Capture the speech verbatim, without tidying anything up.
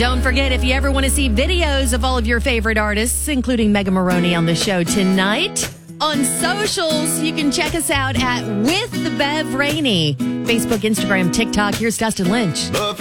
Don't forget, if you ever want to see videos of all of your favorite artists, including Mega Maroney on the show tonight, on socials, you can check us out at With the Bev Rainey. Facebook, Instagram, TikTok. Here's Dustin Lynch. Love